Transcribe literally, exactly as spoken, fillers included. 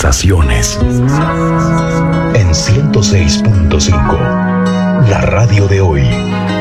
sensaciones. En ciento seis punto cinco, la radio de hoy.